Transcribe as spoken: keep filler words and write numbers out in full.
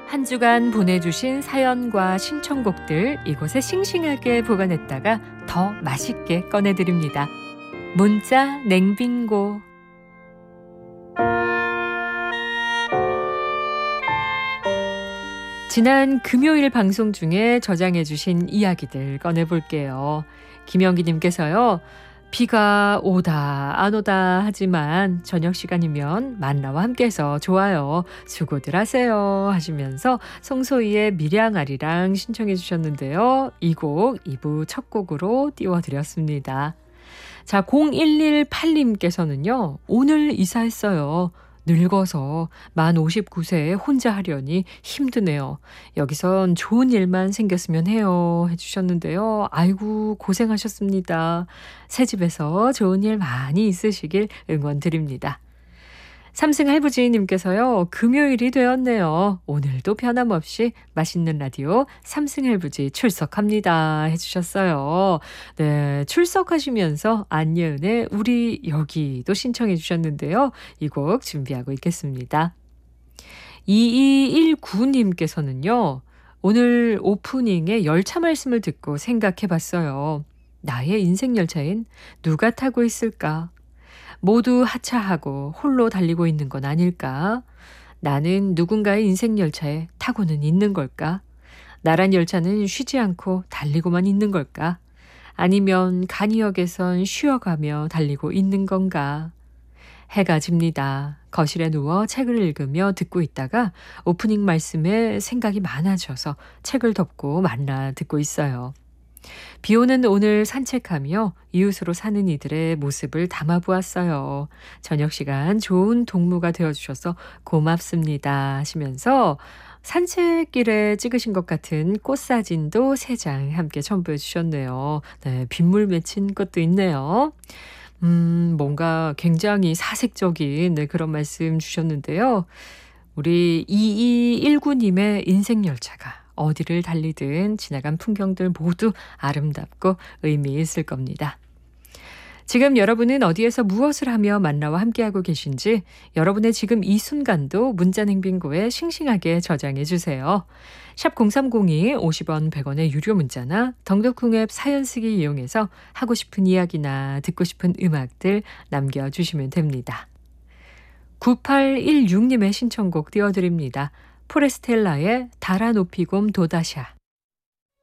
한 주간 보내주신 사연과 신청곡들 이곳에 싱싱하게 보관했다가 더 맛있게 꺼내드립니다. 문자 냉빙고. 지난 금요일 방송 중에 저장해주신 이야기들 꺼내볼게요. 김영기님께서요. 비가 오다 안 오다 하지만 저녁 시간이면 만나와 함께해서 좋아요. 수고들 하세요 하시면서 송소희의 밀양아리랑 신청해 주셨는데요. 이 곡 이 부 첫 곡으로 띄워드렸습니다. 자, 공일일팔님께서는요. 오늘 이사했어요. 늙어서 만 오십구 세에 혼자 하려니 힘드네요. 여기선 좋은 일만 생겼으면 해요 해주셨는데요. 아이고 고생하셨습니다. 새집에서 좋은 일 많이 있으시길 응원드립니다. 삼승할부지님께서요. 금요일이 되었네요. 오늘도 변함없이 맛있는 라디오 삼승할부지 출석합니다 해주셨어요. 네, 출석하시면서 안예은의 우리 여기도 신청해 주셨는데요. 이 곡 준비하고 있겠습니다. 이이일구님께서는요. 오늘 오프닝에 열차 말씀을 듣고 생각해 봤어요. 나의 인생 열차엔 누가 타고 있을까? 모두 하차하고 홀로 달리고 있는 건 아닐까? 나는 누군가의 인생 열차에 타고는 있는 걸까? 나란 열차는 쉬지 않고 달리고만 있는 걸까? 아니면 간이역에선 쉬어가며 달리고 있는 건가? 해가 집니다. 거실에 누워 책을 읽으며 듣고 있다가 오프닝 말씀에 생각이 많아져서 책을 덮고 만나 듣고 있어요. 비 오는 오늘 산책하며 이웃으로 사는 이들의 모습을 담아보았어요. 저녁 시간 좋은 동무가 되어주셔서 고맙습니다 하시면서 산책길에 찍으신 것 같은 꽃사진도 세 장 함께 첨부해 주셨네요. 네, 빗물 맺힌 것도 있네요. 음, 뭔가 굉장히 사색적인 네, 그런 말씀 주셨는데요. 우리 이이일구님의 인생 열차가 어디를 달리든 지나간 풍경들 모두 아름답고 의미 있을 겁니다. 지금 여러분은 어디에서 무엇을 하며 만나와 함께하고 계신지 여러분의 지금 이 순간도 문자냉빙고에 싱싱하게 저장해 주세요. 샵 공삼공이 오십 원 백 원의 유료 문자나 덩덕쿵 앱 사연 쓰기 이용해서 하고 싶은 이야기나 듣고 싶은 음악들 남겨주시면 됩니다. 구팔일육님의 신청곡 띄워드립니다. 포레스텔라의 달아 높이곰 도다샤.